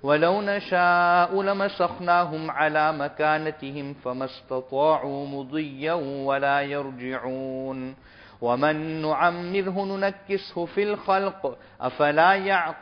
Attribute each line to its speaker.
Speaker 1: ولو نشاء لمسخناهم على مكانتهم فما استطاعوا مضيا ولا يرجعون ومن نعمره ننكسه في الخلق أفلا يعقلون